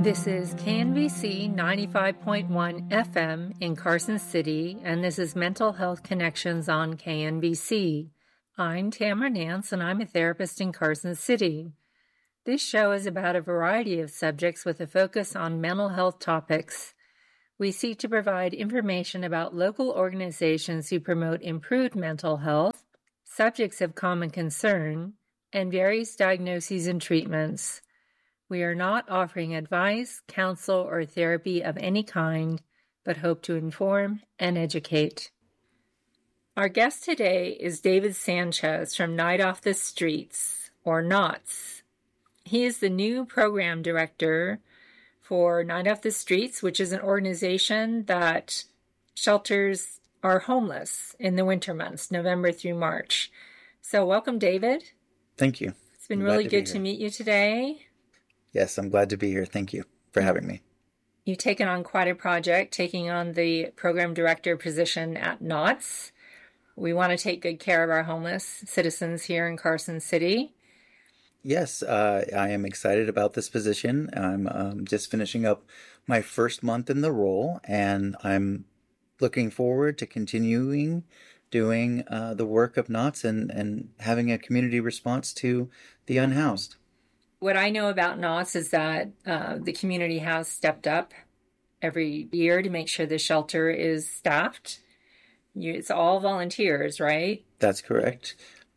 This is KNVC 95.1 FM in Carson City, and this is Mental Health Connections on KNVC. I'm Tamara Nance, and I'm a therapist in Carson City. This show is about a variety of subjects with a focus on mental health topics. We seek to provide information about local organizations who promote improved mental health, subjects of common concern, and various diagnoses and treatments. We are not offering advice, counsel, or therapy of any kind, but hope to inform and educate. Our guest today is David Sanchez from Night Off the Streets, or NOTS. He is the new program director for Night Off the Streets, which is an organization that shelters our homeless in the winter months, November through March. So welcome, David. Thank you. It's been really good to meet you today. Yes, I'm glad to be here. Thank you for having me. You've taken on quite a project, taking on the program director position at NOTS. We want to take good care of our homeless citizens here in Carson City. Yes, I am excited about this position. I'm just finishing up my first month in the role, and I'm looking forward to continuing doing the work of NOTS and having a community response to the unhoused. What I know about NOTS is that the community has stepped up every year to make sure the shelter is staffed. It's all volunteers, right? That's correct.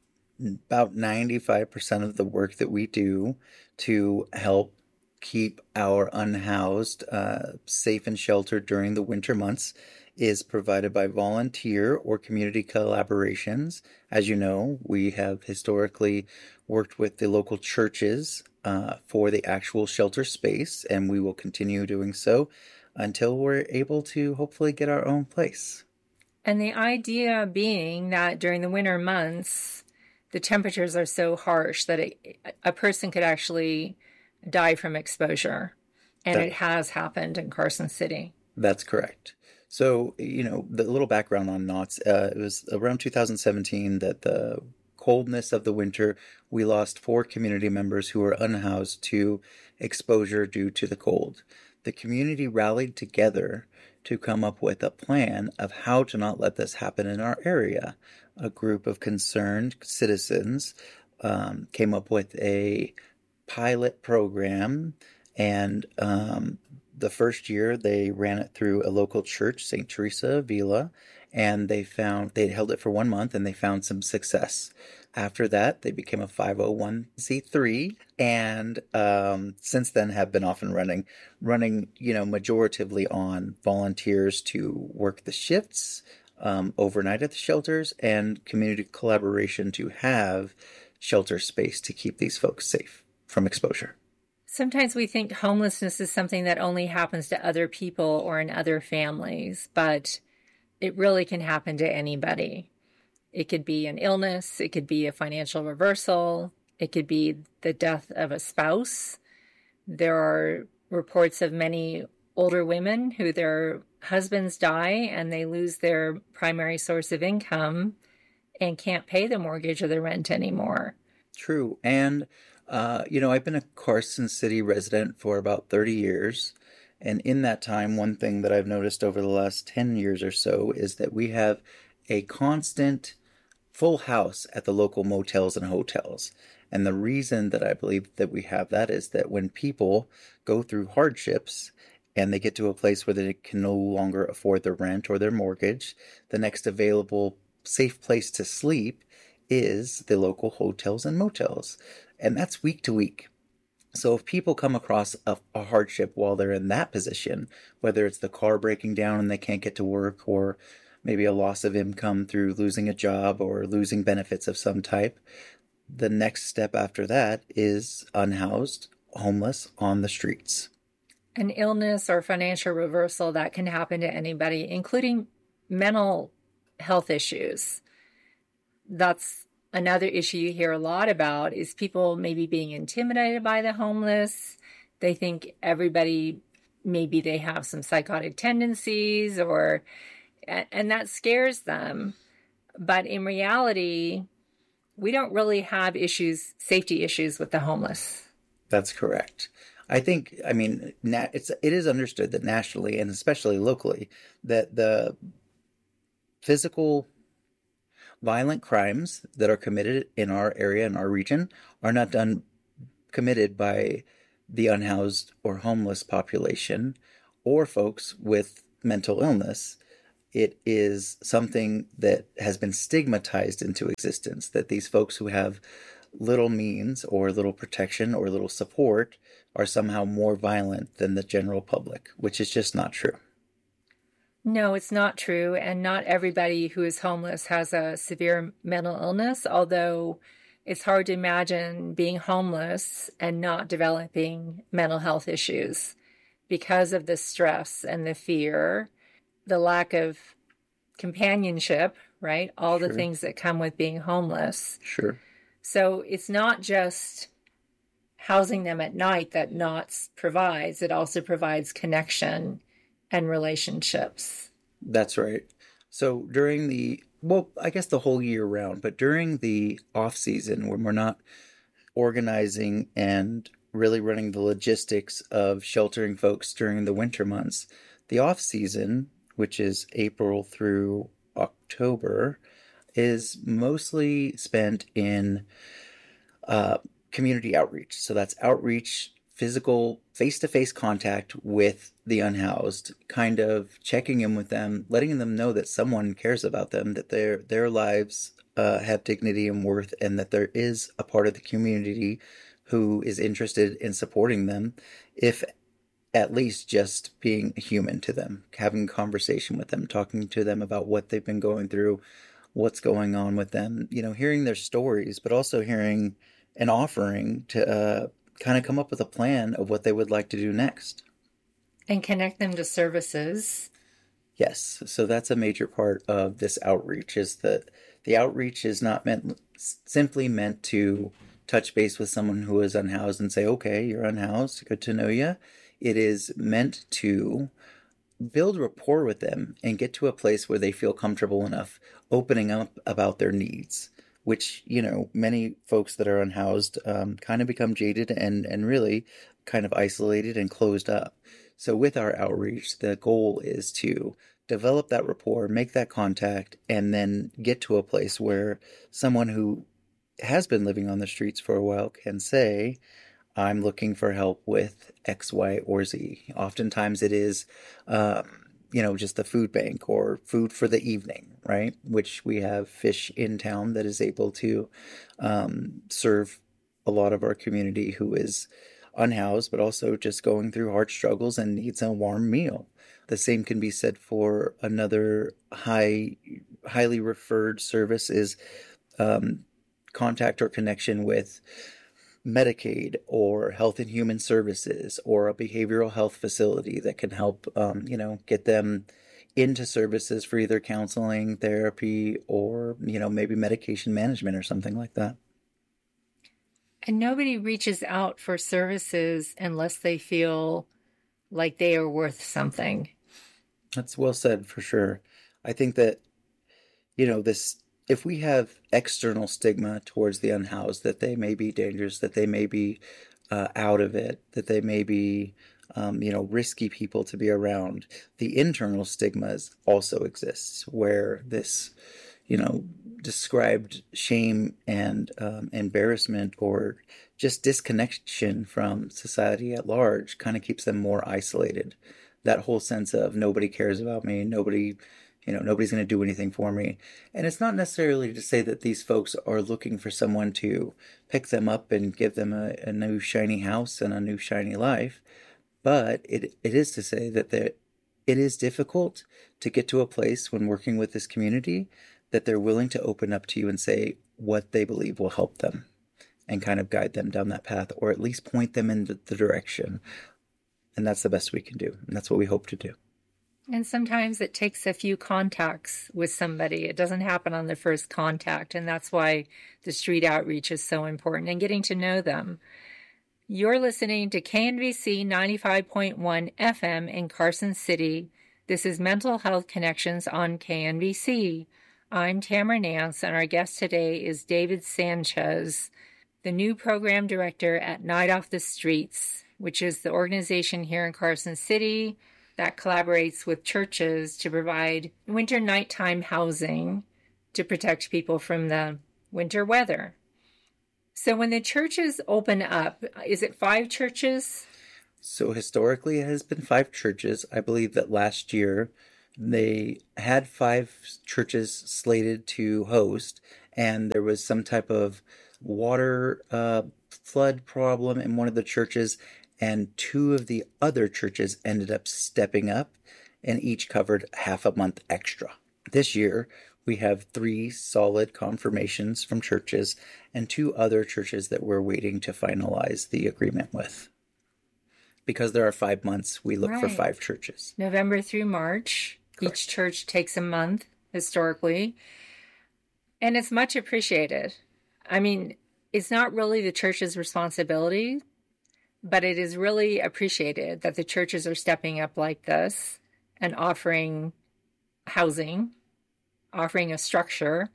About 95% of the work that we do to help keep our unhoused safe and sheltered during the winter months is provided by volunteer or community collaborations. As you know, we have historically worked with the local churches for the actual shelter space, and we will continue doing so until we're able to hopefully get our own place. And the idea being that during the winter months, the temperatures are so harsh that a person could actually die from exposure. And it has happened in Carson City. That's correct. So, the little background on NOTS, it was around 2017 that the coldness of the winter, we lost 4 community members who were unhoused to exposure due to the cold. The community rallied together to come up with a plan of how to not let this happen in our area. A group of concerned citizens came up with a pilot program, and the first year they ran it through a local church, St. Teresa Avila, and they held it for 1 month and they found some success. After that, they became a 501c3, and since then have been off and running, majoritively on volunteers to work the shifts, overnight at the shelters, and community collaboration to have shelter space to keep these folks safe from exposure. Sometimes we think homelessness is something that only happens to other people or in other families, but it really can happen to anybody. It could be an illness, it could be a financial reversal, it could be the death of a spouse. There are reports of many older women who their husbands die and they lose their primary source of income and can't pay the mortgage or the rent anymore. True. And, I've been a Carson City resident for about 30 years. And in that time, one thing that I've noticed over the last 10 years or so is that we have a constant full house at the local motels and hotels. And the reason that I believe that we have that is that when people go through hardships and they get to a place where they can no longer afford their rent or their mortgage, the next available safe place to sleep is the local hotels and motels. And that's week to week. So if people come across a hardship while they're in that position, whether it's the car breaking down and they can't get to work, or maybe a loss of income through losing a job or losing benefits of some type, the next step after that is unhoused, homeless on the streets. An illness or financial reversal that can happen to anybody, including mental health issues. That's another issue you hear a lot about, is people maybe being intimidated by the homeless. They think everybody, maybe they have some psychotic tendencies, and that scares them. But in reality, we don't really have safety issues with the homeless. That's correct. I think, I mean, it is understood that nationally and especially locally that the physical violent crimes that are committed in our area, in our region, are not committed by the unhoused or homeless population or folks with mental illness. It is something that has been stigmatized into existence, that these folks who have little means or little protection or little support are somehow more violent than the general public, which is just not true. No, it's not true. And not everybody who is homeless has a severe mental illness, although it's hard to imagine being homeless and not developing mental health issues because of the stress and the fear, the lack of companionship, right? All the things that come with being homeless. Sure. So it's not just housing them at night that Knott's provides. It also provides connection and relationships. That's right. So I guess the whole year round, but during the off season when we're not organizing and really running the logistics of sheltering folks during the winter months, the off season, which is April through October, is mostly spent in community outreach. So that's outreach, physical, face-to-face contact with the unhoused, kind of checking in with them, letting them know that someone cares about them, that their lives have dignity and worth, and that there is a part of the community who is interested in supporting them, if at least just being a human to them, having a conversation with them, talking to them about what they've been going through, what's going on with them, hearing their stories, but also hearing and offering to kind of come up with a plan of what they would like to do next. And connect them to services. Yes. So that's a major part of this outreach, is that the outreach is not simply meant to touch base with someone who is unhoused and say, okay, you're unhoused, good to know you. It is meant to build rapport with them and get to a place where they feel comfortable enough opening up about their needs, which, many folks that are unhoused kind of become jaded and really kind of isolated and closed up. So with our outreach, the goal is to develop that rapport, make that contact, and then get to a place where someone who has been living on the streets for a while can say, I'm looking for help with X, Y, or Z. Oftentimes it is, just the food bank or food for the evening, right? Which we have Fish in town that is able to serve a lot of our community who is unhoused, but also just going through hard struggles and needs a warm meal. The same can be said for another highly referred service is contact or connection with Medicaid or Health and Human Services or a behavioral health facility that can help, get them into services for either counseling, therapy, or, maybe medication management or something like that. And nobody reaches out for services unless they feel like they are worth something. That's well said, for sure. I think that, if we have external stigma towards the unhoused, that they may be dangerous, that they may be out of it, that they may be, risky people to be around, the internal stigmas also exists, where this, described shame and embarrassment or just disconnection from society at large kind of keeps them more isolated. That whole sense of nobody cares about me, nobody's going to do anything for me. And it's not necessarily to say that these folks are looking for someone to pick them up and give them a new shiny house and a new shiny life. But it is to say that it is difficult to get to a place when working with this community that they're willing to open up to you and say what they believe will help them and kind of guide them down that path, or at least point them in the direction. And that's the best we can do. And that's what we hope to do. And sometimes it takes a few contacts with somebody. It doesn't happen on the first contact. And that's why the street outreach is so important and getting to know them. You're listening to KNVC 95.1 FM in Carson City. This is Mental Health Connections on KNVC. I'm Tamara Nance, and our guest today is David Sanchez, the new program director at Night Off the Streets. which is the organization here in Carson City that collaborates with churches to provide winter nighttime housing to protect people from the winter weather. So when the churches open up, is it 5 churches? So historically, it has been 5 churches. I believe that last year they had 5 churches slated to host, and there was some type of water flood problem in one of the churches, and 2 of the other churches ended up stepping up and each covered half a month extra. This year, we have 3 solid confirmations from churches and 2 other churches that we're waiting to finalize the agreement with. Because there are 5 months, we look for 5 churches. November through March. Correct. Each church takes a month historically. And it's much appreciated. I mean, it's not really the church's responsibility, but it is really appreciated that the churches are stepping up like this and offering housing, offering a structure.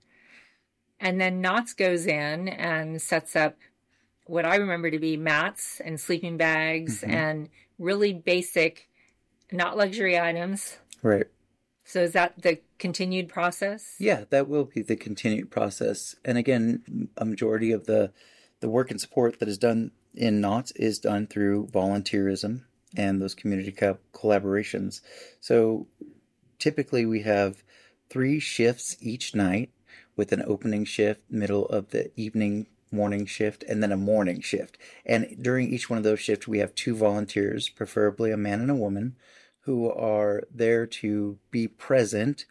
And then Knott's goes in and sets up what I remember to be mats and sleeping bags and really basic, not luxury items. Right. So is that the continued process? Yeah, that will be the continued process. And again, a majority of the work and support that is done in Knott's is done through volunteerism and those community collaborations. So typically we have 3 shifts each night with an opening shift, middle of the evening, morning shift, and then a morning shift. And during each one of those shifts, we have 2 volunteers, preferably a man and a woman, who are there to be present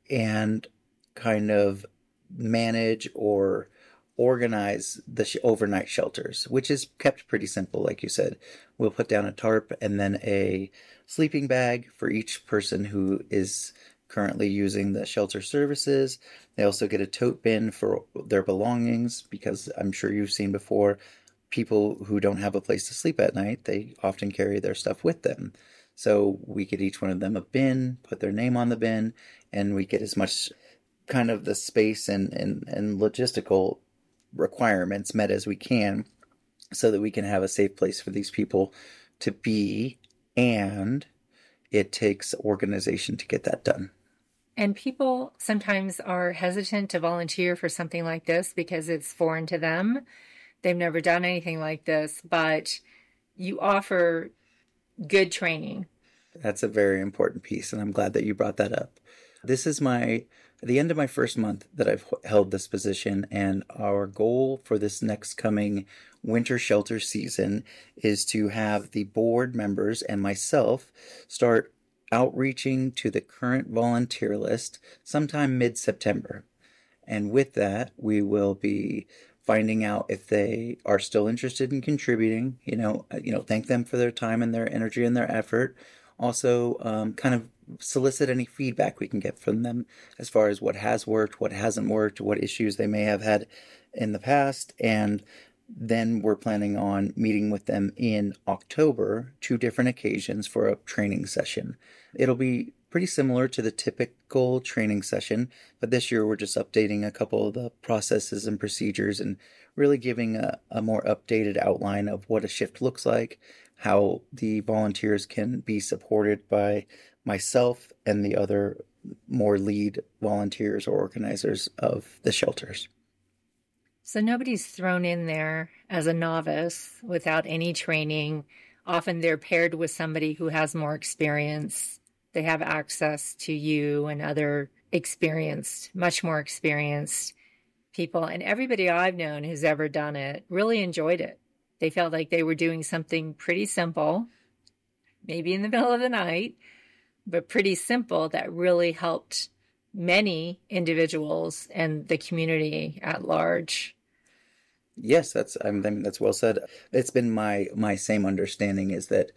and kind of manage or organize the overnight shelters, which is kept pretty simple, like you said. We'll put down a tarp and then a sleeping bag for each person who is currently using the shelter services. They also get a tote bin for their belongings, because I'm sure you've seen before, people who don't have a place to sleep at night, they often carry their stuff with them. So we get each one of them a bin, put their name on the bin, and we get as much kind of the space and logistical requirements met as we can, so that we can have a safe place for these people to be, and it takes organization to get that done. And people sometimes are hesitant to volunteer for something like this because it's foreign to them. They've never done anything like this, but you offer good training. That's a very important piece, and I'm glad that you brought that up. This is the end of my first month that I've held this position, and our goal for this next coming winter shelter season is to have the board members and myself start outreaching to the current volunteer list sometime mid-September. And with that, we will be finding out if they are still interested in contributing, thank them for their time and their energy and their effort. Also, kind of solicit any feedback we can get from them as far as what has worked, what hasn't worked, what issues they may have had in the past. And then we're planning on meeting with them in October, 2 different occasions for a training session. It'll be pretty similar to the typical training session, but this year we're just updating a couple of the processes and procedures and really giving a more updated outline of what a shift looks like, how the volunteers can be supported by myself and the other more lead volunteers or organizers of the shelters. So nobody's thrown in there as a novice without any training. Often they're paired with somebody who has more experience. They have access to you and other much more experienced people. And everybody I've known who's ever done it really enjoyed it. They felt like they were doing something pretty simple, maybe in the middle of the night, but pretty simple, that really helped many individuals and the community at large. Yes, that's well said. It's been my same understanding, is that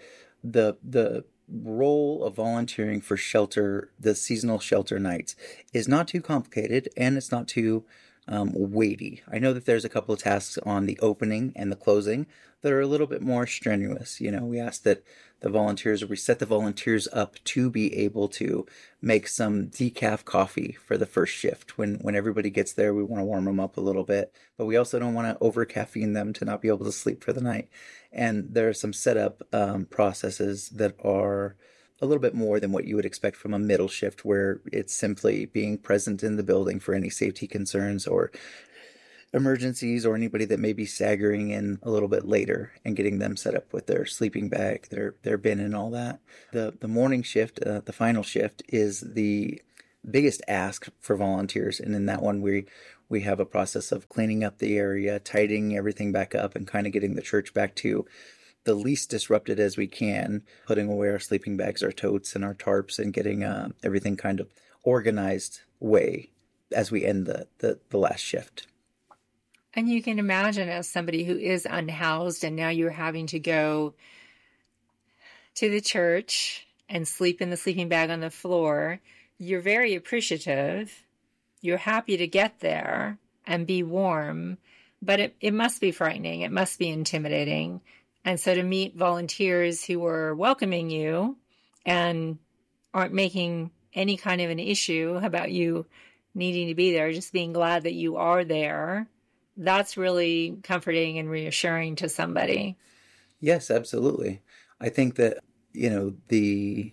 the role of volunteering for shelter, the seasonal shelter nights, is not too complicated, and it's not too weighty. I know that there's a couple of tasks on the opening and the closing that are a little bit more strenuous. We ask that we set the volunteers up to be able to make some decaf coffee for the first shift. When everybody gets there, we want to warm them up a little bit, but we also don't want to over caffeine them to not be able to sleep for the night. And there are some setup processes that are a little bit more than what you would expect from a middle shift, where it's simply being present in the building for any safety concerns or emergencies, or anybody that may be staggering in a little bit later, and getting them set up with their sleeping bag, their bin, and all that. The morning shift, the final shift, is the biggest ask for volunteers, and in that one we have a process of cleaning up the area, tidying everything back up, and kind of getting the church back to the least disrupted as we can, putting away our sleeping bags, our totes, and our tarps, and getting everything kind of organized way as we end the last shift. And you can imagine, as somebody who is unhoused and now you're having to go to the church and sleep in the sleeping bag on the floor, you're very appreciative. You're happy to get there and be warm, but it must be frightening. It must be intimidating. And so to meet volunteers who are welcoming you and aren't making any kind of an issue about you needing to be there, just being glad that you are there, that's really comforting and reassuring to somebody. Yes, absolutely. I think that, the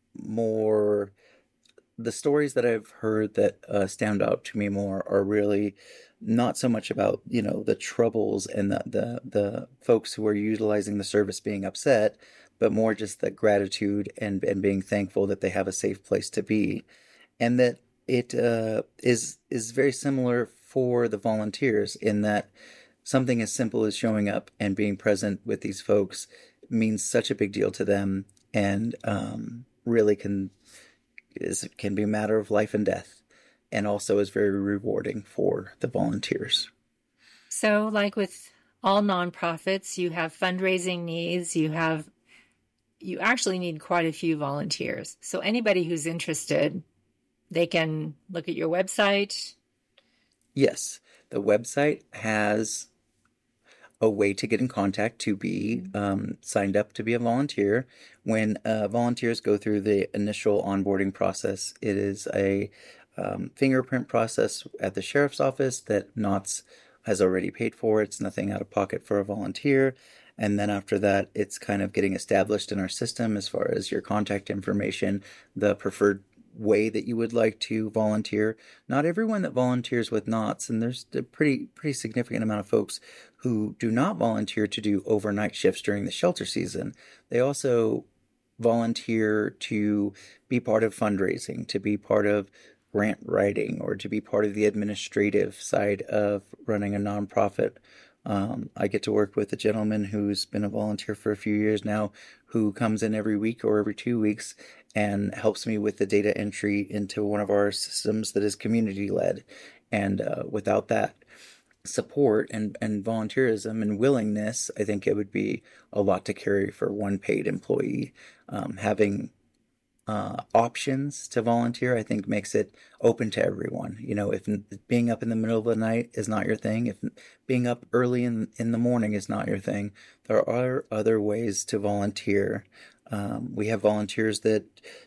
stories that I've heard that stand out to me more are really not so much about, the troubles and the folks who are utilizing the service being upset, but more just the gratitude and being thankful that they have a safe place to be. And that it is very similar for the volunteers, in that something as simple as showing up and being present with these folks means such a big deal to them, and really can be a matter of life and death, and also is very rewarding for the volunteers. So, like with all nonprofits, you have fundraising needs. You actually need quite a few volunteers. So anybody who's interested, they can look at your website. Yes, the website has a way to get in contact to be signed up to be a volunteer. When volunteers go through the initial onboarding process, it is a fingerprint process at the sheriff's office that Knott's has already paid for. It's nothing out of pocket for a volunteer. And then after that, it's kind of getting established in our system as far as your contact information, the preferred way that you would like to volunteer. Not everyone that volunteers with Knott's, and there's a pretty significant amount of folks who do not volunteer to do overnight shifts during the shelter season. They also volunteer to be part of fundraising, to be part of grant writing, or to be part of the administrative side of running a nonprofit. I get to work with a gentleman who's been a volunteer for a few years now, who comes in every week or every 2 weeks and helps me with the data entry into one of our systems that is community led. And without that support and volunteerism and willingness, I think it would be a lot to carry for one paid employee. Having options to volunteer, I think, makes it open to everyone. If being up in the middle of the night is not your thing, if being up early in the morning is not your thing, there are other ways to volunteer. We have volunteers that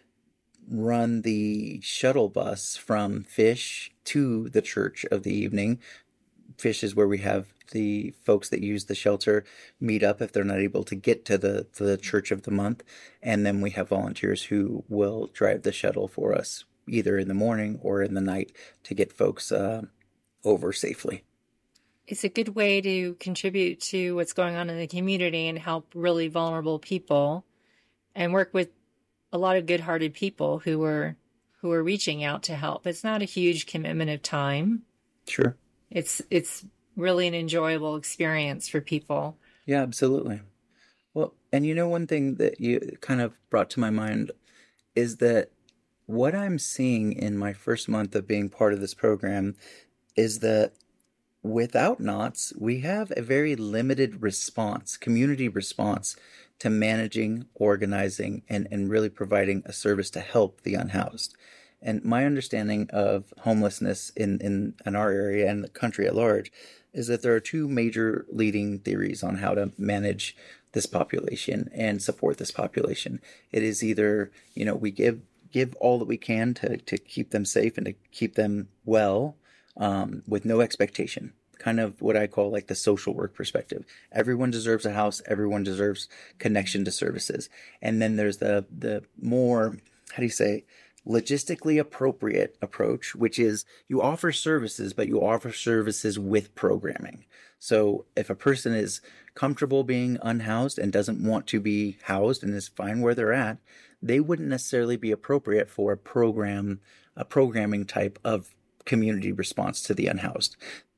run the shuttle bus from Fish to the church of the evening. Fish is where we have the folks that use the shelter meet up if they're not able to get to the church of the month. And then we have volunteers who will drive the shuttle for us, either in the morning or in the night, to get folks over safely. It's a good way to contribute to what's going on in the community and help really vulnerable people, and work with a lot of good-hearted people who are reaching out to help. It's not a huge commitment of time. Sure. It's really an enjoyable experience for people. Yeah, absolutely. Well, and one thing that you kind of brought to my mind is that what I'm seeing in my first month of being part of this program is that without Knott's, we have a very limited response, community response, to managing, organizing, and really providing a service to help the unhoused. And my understanding of homelessness in our area and the country at large is that there are two major leading theories on how to manage this population and support this population. It is either, we give all that we can to keep them safe and to keep them well, with no expectation. Kind of what I call like the social work perspective. Everyone deserves a house. Everyone deserves connection to services. And then there's the more, how do you say, logistically appropriate approach, which is you offer services, but you offer services with programming. So if a person is comfortable being unhoused and doesn't want to be housed and is fine where they're at, they wouldn't necessarily be appropriate for a programming type of community response to the unhoused.